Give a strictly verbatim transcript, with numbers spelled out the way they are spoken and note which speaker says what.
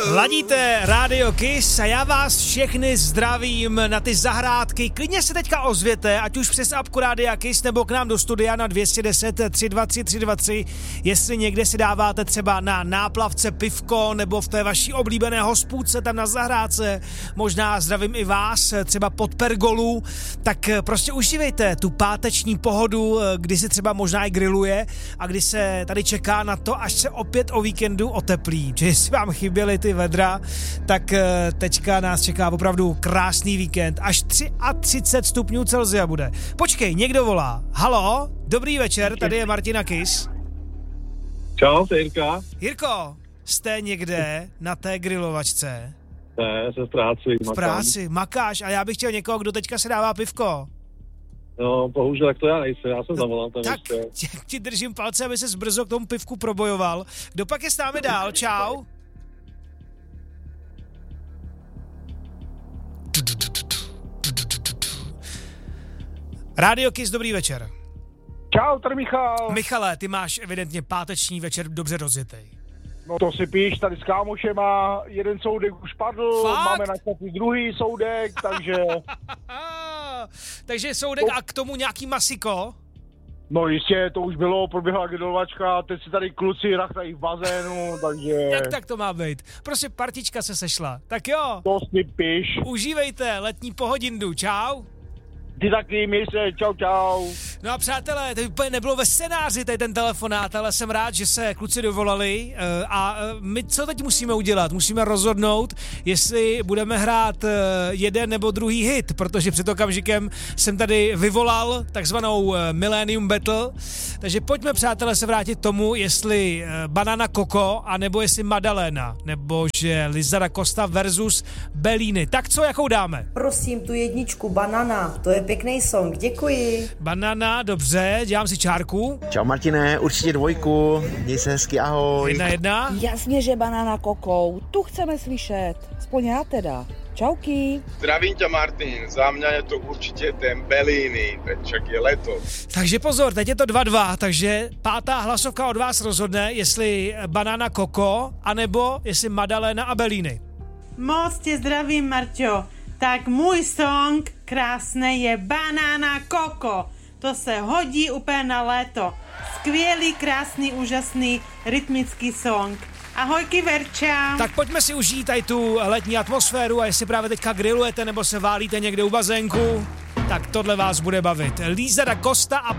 Speaker 1: Ladíte Radio Kiss a já vás všechny zdravím na ty zahrádky. Klidně se teďka ozvěte, ať už přes apku Rádia Kiss nebo k nám do studia na dvě stě deset tři dva tři tři dva tři, jestli někde si dáváte třeba na náplavce pivko nebo v té vaší oblíbené hospůdce tam na zahrádce, možná zdravím i vás, třeba pod pergolu, tak prostě užívejte tu páteční pohodu, kdy si třeba možná i grilluje a kdy se tady čeká na to, až se opět o víkendu oteplí. Že jestli vám chyběly ty vedra, tak teďka nás čeká opravdu krásný víkend. Až třicet tři stupňů Celsia bude. Počkej, někdo volá. Halo, dobrý večer, tady je Martina Kiss.
Speaker 2: Čau, to je Jirka.
Speaker 1: Jirko, jste někde na té grilovačce?
Speaker 2: Ne, jsem v práci.
Speaker 1: V práci, makáš a já bych chtěl někoho, kdo teďka se dává pivko.
Speaker 2: No, bohužel, tak to já nejsem, já jsem zavolán tam
Speaker 1: tak
Speaker 2: ještě.
Speaker 1: Tak ti držím palce, aby se brzo k tomu pivku probojoval. Kdo pak je s námi dál? Čau. Radio Kiss, dobrý večer.
Speaker 3: Čau, tady Michal.
Speaker 1: Michale, ty máš evidentně páteční večer dobře rozjetej.
Speaker 3: No to si píš, tady s kámošema, jeden soudek už padl,
Speaker 1: Fakt?
Speaker 3: máme na štaci druhý soudek, takže...
Speaker 1: takže soudek a k tomu nějaký masiko?
Speaker 3: No jistě, to už bylo, proběhla grilovačka, teď si tady kluci rachtají v bazénu, takže...
Speaker 1: Jak tak to má být? Prostě partička se sešla. Tak jo.
Speaker 3: To si píš.
Speaker 1: Užívejte letní pohodindu, čau.
Speaker 3: Ty taky, měj se, čau, čau.
Speaker 1: No a přátelé, to úplně nebylo ve scénáři tady ten telefonát, ale jsem rád, že se kluci dovolali a my co teď musíme udělat? Musíme rozhodnout, jestli budeme hrát jeden nebo druhý hit, protože před okamžikem jsem tady vyvolal takzvanou Millennium Battle, takže pojďme, přátelé, se vrátit tomu, jestli Banana Coco, anebo jestli Madalena, nebo že Lisa da Costa versus Bellini. Tak co, jakou dáme?
Speaker 4: Prosím, tu jedničku Banana, to je pěkný song, děkuji.
Speaker 1: Banana, dobře, dělám si čárku.
Speaker 5: Čau Martine, určitě dvojku, měj se hezky, ahoj.
Speaker 1: Jedna, jedna.
Speaker 6: Jasně, že Banana Coco, tu chceme slyšet, aspoň já teda. Čauky.
Speaker 7: Zdravím ťa, Martin, za mňa je to určitě ten Bellini, však je leto.
Speaker 1: Takže pozor, teď je to dva dva, takže pátá hlasovka od vás rozhodne, jestli Banana Coco, anebo jestli Madalena a Bellini.
Speaker 8: Moc tě zdravím, Marťo. Tak můj song krásný je Banana Coco. To se hodí úplně na léto. Skvělý, krásný, úžasný rytmický song. Ahojky, Verča.
Speaker 1: Tak pojďme si užít tady tu letní atmosféru a jestli právě teďka grillujete nebo se válíte někde u bazénku, tak tohle vás bude bavit. Lisa da Costa a